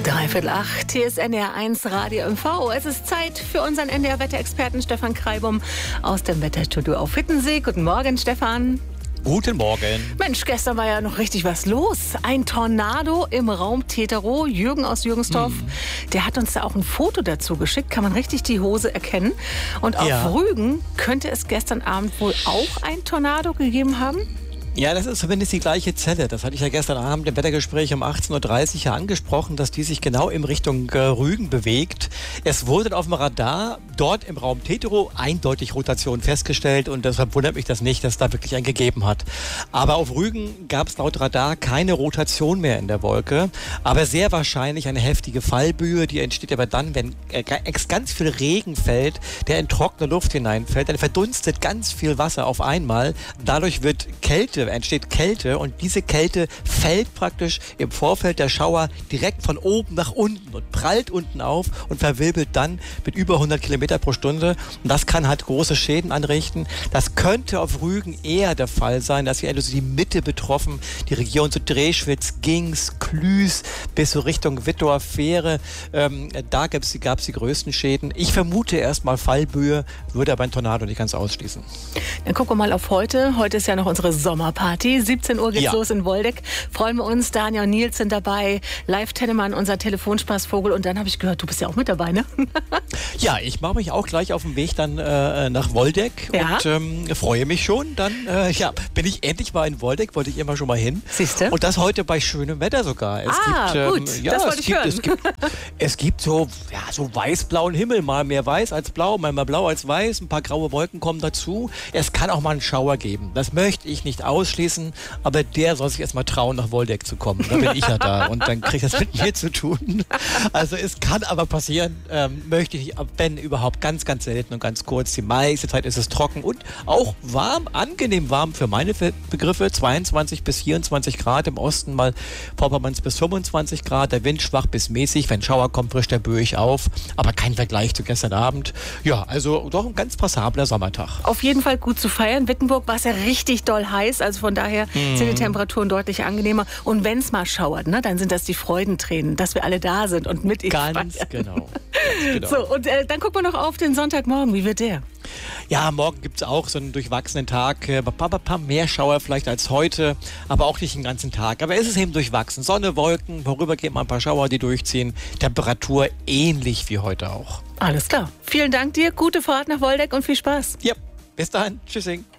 7:45. Hier ist NDR1 Radio MV. Es ist Zeit für unseren NDR-Wetterexperten Stefan Kreibum aus dem Wetterstudio auf Hittensee. Guten Morgen, Stefan. Guten Morgen. Mensch, gestern war ja noch richtig was los. Ein Tornado im Raum Teterow. Jürgen aus Jürgensdorf, der hat uns da auch ein Foto dazu geschickt. Kann man richtig die Hose erkennen. Und auf Rügen könnte es gestern Abend wohl auch ein Tornado gegeben haben? Ja, das ist zumindest die gleiche Zelle. Das hatte ich ja gestern Abend im Wettergespräch um 18:30 Uhr ja angesprochen, dass die sich genau in Richtung Rügen bewegt. Es wurde auf dem Radar dort im Raum Teterow eindeutig Rotation festgestellt und deshalb wundert mich das nicht, dass es da wirklich einen gegeben hat. Aber auf Rügen gab es laut Radar keine Rotation mehr in der Wolke, aber sehr wahrscheinlich eine heftige Fallböe, die entsteht aber dann, wenn ganz viel Regen fällt, der in trockene Luft hineinfällt, dann verdunstet ganz viel Wasser auf einmal. Dadurch entsteht Kälte und diese Kälte fällt praktisch im Vorfeld der Schauer direkt von oben nach unten und prallt unten auf und verwirbelt dann mit über 100 Kilometer pro Stunde. Und das kann halt große Schäden anrichten. Das könnte auf Rügen eher der Fall sein, dass hier also die Mitte betroffen, die Region so Dreschwitz, Gings, Klüß bis so Richtung Wittor, Fähre. Da gab es die größten Schäden. Ich vermute erstmal Fallböe, würde aber ein Tornado nicht ganz ausschließen. Dann gucken wir mal auf heute. Heute ist ja noch unsere Sommerparty. 17 Uhr geht's los in Woldeck. Freuen wir uns. Daniel und Nils sind dabei. Live Tennemann, unser Telefonspaßvogel. Und dann habe ich gehört, du bist ja auch mit dabei, ne? Ja, ich mache mich auch gleich auf den Weg dann nach Woldeck und freue mich schon. Dann bin ich endlich mal in Woldeck, wollte ich immer schon mal hin. Siehste? Und das heute bei schönem Wetter sogar. Gut, das wollte ich hören. Es gibt so weiß-blauen Himmel, mal mehr weiß als blau, mal mehr blau als weiß. Ein paar graue Wolken kommen dazu. Es kann auch mal einen Schauer geben. Das möchte ich nicht ausschließen, aber der soll sich erstmal trauen, nach Woldeck zu kommen. Da bin ich ja da und dann kriege ich das mit mir zu tun. Also es kann aber passieren, möchte ich nicht, wenn überhaupt ganz, ganz selten und ganz kurz. Die meiste Zeit ist es trocken und auch warm, angenehm warm für meine Begriffe. 22 bis 24 Grad im Osten, mal Vorpommerns bis 25 Grad. Der Wind schwach bis mäßig. Wenn Schauer kommt, frischt der Böig auf. Aber kein Vergleich zu gestern Abend. Ja, also doch ein ganz passabler Sommertag. Auf jeden Fall gut zu feiern. Wittenburg war es ja richtig doll heiß. Also von daher sind die Temperaturen deutlich angenehmer. Und wenn es mal schauert, ne, dann sind das die Freudentränen, dass wir alle da sind und mit Ganz genau. So, und dann gucken wir noch auf den Sonntagmorgen. Wie wird der? Ja, morgen gibt es auch so einen durchwachsenen Tag. Ein paar mehr Schauer vielleicht als heute, aber auch nicht den ganzen Tag. Aber es ist eben durchwachsen. Sonne, Wolken, vorübergehend mal ein paar Schauer, die durchziehen. Temperatur ähnlich wie heute auch. Alles klar. Vielen Dank dir. Gute Fahrt nach Woldeck und viel Spaß. Ja, bis dahin. Tschüssing.